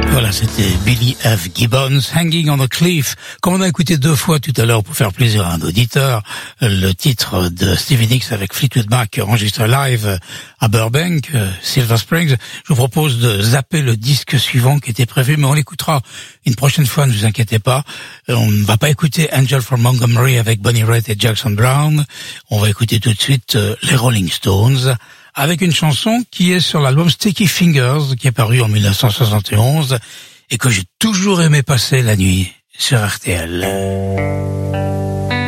Voilà, c'était Billy F. Gibbons, Hanging on a Cliff. Comme on a écouté 2 fois tout à l'heure pour faire plaisir à un auditeur, le titre de Stevie Nicks avec Fleetwood Mac enregistré live à Burbank, Silver Springs, je vous propose de zapper le disque suivant qui était prévu, mais on l'écoutera une prochaine fois, ne vous inquiétez pas. On ne va pas écouter Angel from Montgomery avec Bonnie Raitt et Jackson Browne. On va écouter tout de suite les Rolling Stones, avec une chanson qui est sur l'album Sticky Fingers, qui est paru en 1971 et que j'ai toujours aimé passer la nuit sur RTL.